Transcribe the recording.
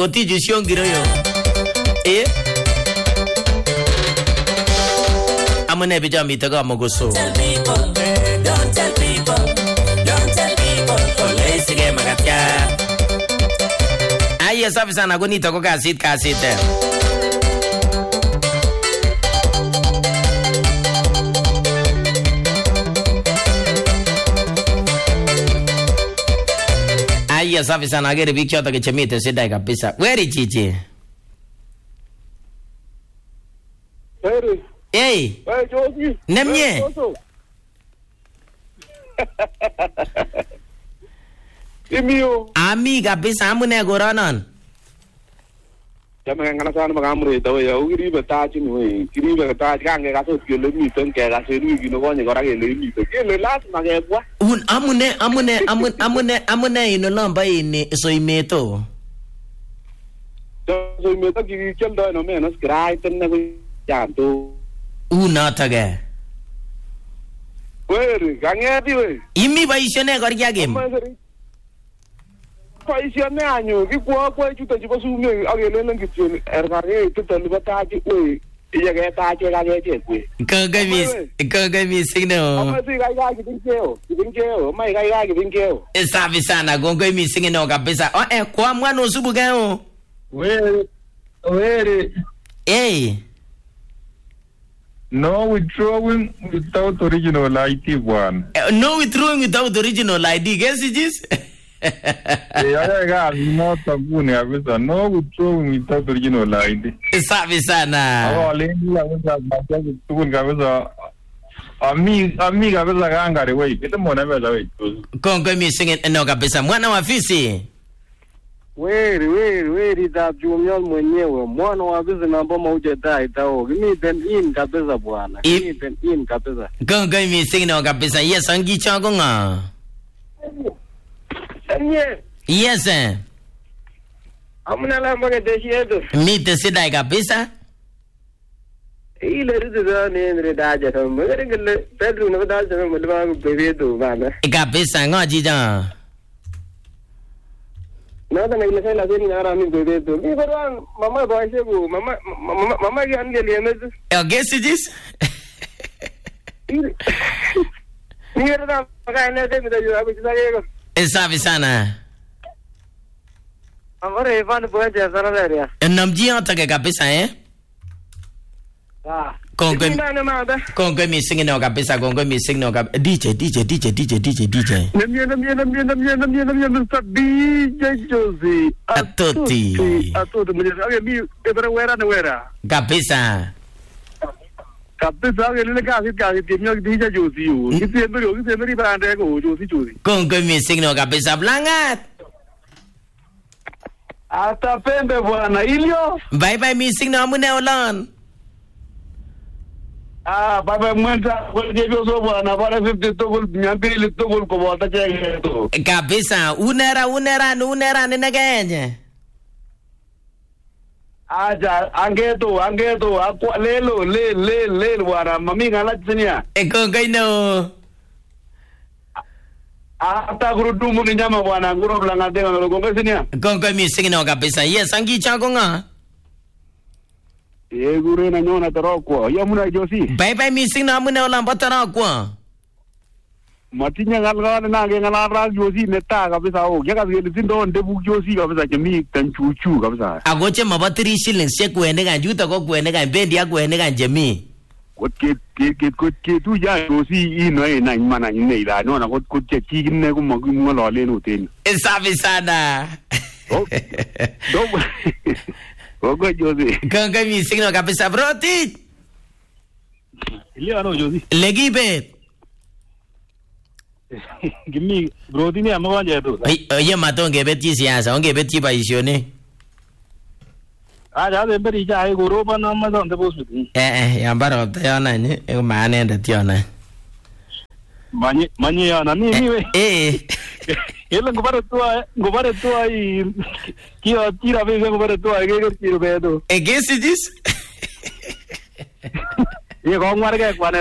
Kotiju shiongiro yo. Amune bijami taga mogoso. Don't tell people. Olesige magatia. Aye safi sana gonita ko kasit. Aye safi sana agere biik choto kechemite sidai kabisa. Weri chichi. Hey. Josie. Nemye. Imio. Ami kabisa amune koronon. Chama ngana sana magamre tawe ya ugiribe tachi ni kiribe tachi kange kaso kele miten ke kaso ni gino konye kora kele miten kele lazima kebwa amune inolomba ini soimeto soimeto kikeldo no menos kraiten na janto unotoke weri kangeti we imi boisione korkiakim boisione anyo kikwo chuto chibo sume akelelen kityo erkare tutel libo tachi we iyege tachi kageche we Kongo mising no amasi kai kibingeo mai kai kibingeo safi sana kongo mising no kabisa kwa mwana usubu gao were no withdrawing without original ID one. No withdrawing without original ID. Guess it is. No withdrawing without original ID. Safi sana. Ami kabisa kangari wei. Kita mwana bela wei. Kongo mising no kabisa. Mwana wa fisi. Weri da jumyo mwenyewe mwana wa bizi namba moja dai tao gimi den in kabisa bwana gimi den in kabisa Kongo mising no kabisa. Yes angi chago nga. Yes amuna la mbaga deshi edo mite sidai kabisa ile ridu da ne ndre daja to magare gele pedro no da se mo leba bebe do bana kabisa ngoji ja nada na ile sala seni ara mi bebe do mi baran mama boise bu mama gi angeli emezu guess it is ni era da maga ne de mi da yo abi tsage safi sana amore Ivan boje sana daria namji atake kabisa Kongo mising no kabisa kongo mising no kabisa DJ Namie DJ Josie atoti mwenye mi ebra wera kabisa ile kasi timyo DJ Josie yo kisemeri bande ko Josie kongo mising no kabisa blangat ata pembe bwana ilio bye mising no amune olon baba mwenda kwa so bwana bwana 50 togol nyambili togol ko bota chege to kabisa unera nene kenye aja angeto akwa lelo le bwana mami ngala tsinia kongo no ata gurudumu ni nyama bwana nguro blanga denga ngalo kongo tsinia kongo mising no kabisa yes angi chago nga gure na nyona tarokwa ya muna Josie bye mising na amune olamba tarokwa matinya ngalgana nange ngala Josie neta kabisa yaga sindo ndebu Josie kabisa chemi tanchuchu kabisa agoche maba 3 shillings che kwende kan juta ko kwende kan bendi ya kwende kan jemi ke tu ya Josie ino na imana ine ila nona ko che kine ko ngolo le no ten safi sana Ogo Josie kongo mising no kabisa broti ile ano Josie legibet gimi broti ni amawanja to ye matonge beti siasa onge beti baisione ja de beri ja ai goroba na ma donde bosu ya baro tayona ni e maane ndationa manye yana ni we ele ngobare tua i kio tira veze ngobare tua ke tiro bedo guess it is ye ko ngwar ke kwane